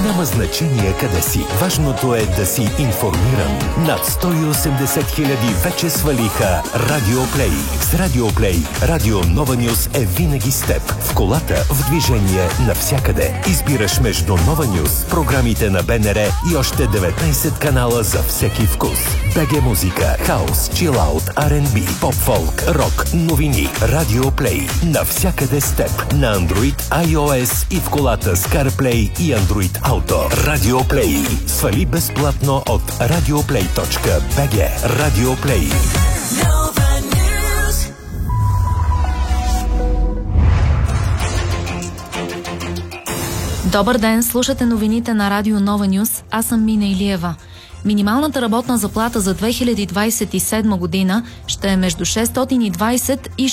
Няма значение къде си. Важното е да си информиран. Над 180 хиляди вече свалиха Радио Плей. С Радио Плей, Радио Нова Нюс е винаги с теб. В колата, в движение, навсякъде. Избираш между Нова Нюс, програмите на БНР и още 19 канала за всеки вкус. БГ музика, хаус, чилаут, R&B, поп-фолк, рок, новини. Радио Плей. Навсякъде с теб. На Android, iOS и в колата с CarPlay и Android Auto. Радио Плей. Свали безплатно от radioplay.bg. Радио Плей. Добър ден, слушате новините на Радио Нова Нюс. Аз съм Мина Илиева. Минималната работна заплата за 2027 година ще е между 620 и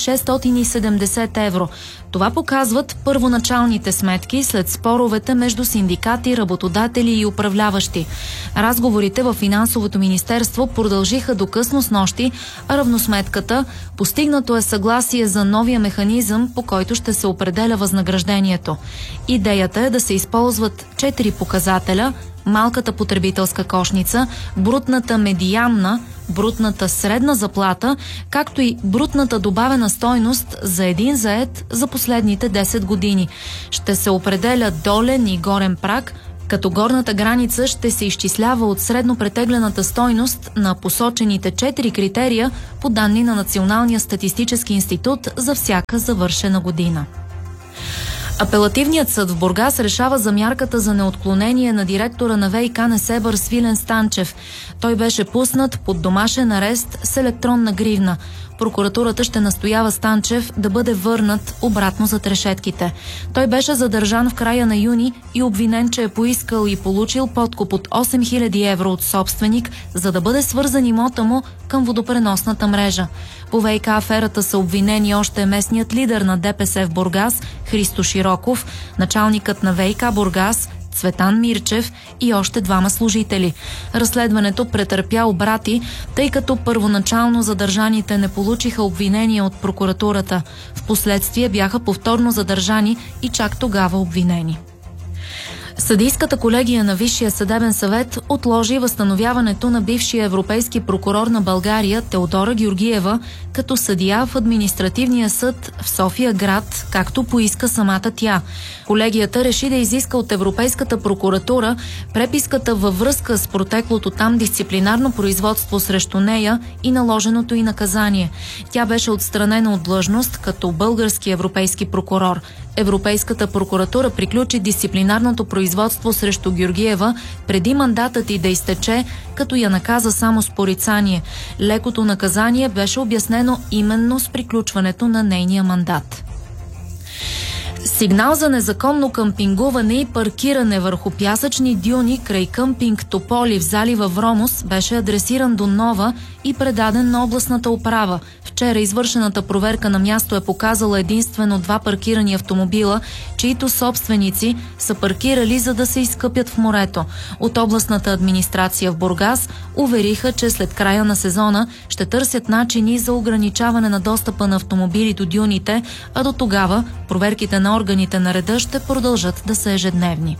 670 евро. Това показват първоначалните сметки след споровете между синдикати, работодатели и управляващи. Разговорите в Финансовото министерство продължиха до късно снощи, а равносметката постигнато е съгласие за новия механизъм, по който ще се определя възнаграждението. Идеята е да се използват 4 показателя: малката потребителска кошница, брутната медианна, брутната средна заплата, както и брутната добавена стойност за един зает за последните 10 години. Ще се определя долен и горен праг, като горната граница ще се изчислява от средно претеглената стойност на посочените 4 критерия по данни на Националния статистически институт за всяка завършена година. Апелативният съд в Бургас решава за мярката за неотклонение на директора на ВиК Несебър Свилен Станчев. Той беше пуснат под домашен арест с електронна гривна. Прокуратурата ще настоява Станчев да бъде върнат обратно зад решетките. Той беше задържан в края на юни и обвинен, че е поискал и получил подкуп от 8000 евро от собственик, за да бъде свързан имота му към водопреносната мрежа. По ВиК аферата са обвинени още местният лидер на ДПС в Бургас Христо Широков, началникът на ВиК Бургас Цветан Мирчев и още 2 служители. Разследването претърпя обрати, тъй като първоначално задържаните не получиха обвинения от прокуратурата. Впоследствие бяха повторно задържани и чак тогава обвинени. Съдийската колегия на Висшия съдебен съвет отложи възстановяването на бившия европейски прокурор на България Теодора Георгиева като съдия в административния съд в София град, както поиска самата тя. Колегията реши да изиска от Европейската прокуратура преписката във връзка с протеклото там дисциплинарно производство срещу нея и наложеното й наказание. Тя беше отстранена от длъжност като български европейски прокурор. Европейската прокуратура приключи дисциплинарното производство срещу Георгиева преди мандатът й да изтече, като я наказа само с порицание. Лекото наказание беше обяснено именно с приключването на нейния мандат. Сигнал за незаконно къмпингуване и паркиране върху пясъчни дюни край къмпинг Тополи в залива Вромос беше адресиран до Нова и предаден на областната управа. Вчера извършената проверка на място е показала единствено 2 паркирани автомобила, чието собственици са паркирали, за да се изкъпят в морето. От областната администрация в Бургас увериха, че след края на сезона ще търсят начини за ограничаване на достъпа на автомобили до дюните, а до тогава проверките на органите на реда ще продължат да са ежедневни.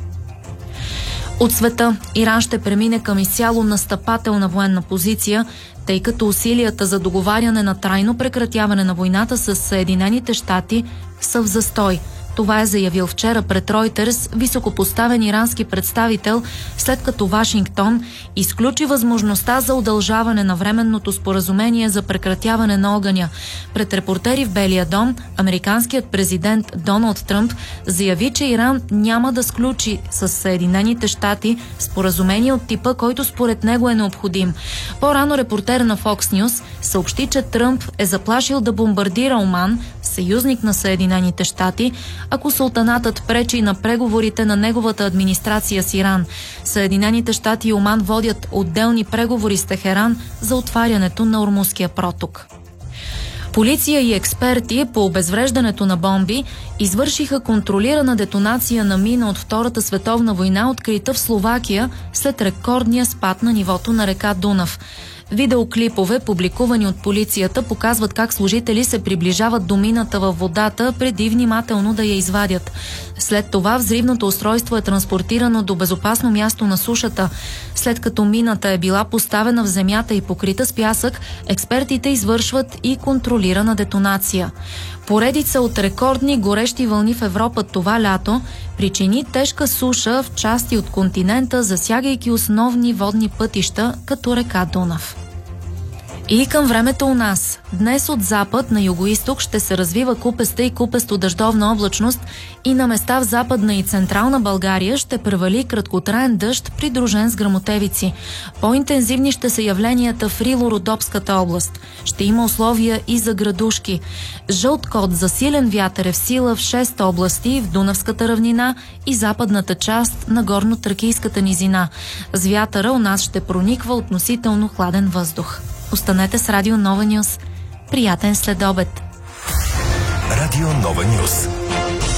От света Иран ще премине към изцяло настъпателна военна позиция, тъй като усилията за договаряне на трайно прекратяване на войната с Съединените щати са в застой. Това е заявил вчера пред Ройтерс високопоставен ирански представител, след като Вашингтон изключи възможността за удължаване на временното споразумение за прекратяване на огъня. Пред репортери в Белия дом, американският президент Доналд Тръмп заяви, че Иран няма да сключи с Съединените щати споразумение от типа, който според него е необходим. По-рано репортер на Fox News съобщи, че Тръмп е заплашил да бомбардира Оман, съюзник на Съединените щати, ако султанатът пречи на преговорите на неговата администрация с Иран. Съединените щати и Оман водят отделни преговори с Техеран за отварянето на Ормузския проток. Полиция и експерти по обезвреждането на бомби извършиха контролирана детонация на мина от Втората световна война, открита в Словакия след рекордния спад на нивото на река Дунав. Видеоклипове, публикувани от полицията, показват как служители се приближават до мината във водата, преди внимателно да я извадят. След това взривното устройство е транспортирано до безопасно място на сушата. След като мината е била поставена в земята и покрита с пясък, експертите извършват и контролирана детонация. Поредица от рекордни горещи вълни в Европа това лято причини тежка суша в части от континента, засягайки основни водни пътища, като река Дунав. И към времето у нас. Днес от запад на югоизток ще се развива купеста и купесто-дъждовна облачност и на места в Западна и Централна България ще превали краткотраен дъжд, придружен с гръмотевици. По-интензивни ще са явленията в Рило-Родопската област. Ще има условия и за градушки. Жълт код за силен вятър е в сила в 6 области в Дунавската равнина и западната част на Горно-Тракийската низина. С вятъра у нас ще прониква относително хладен въздух. Останете с Радио Нова Нюс. Приятен следобед! Радио Нова Нюс.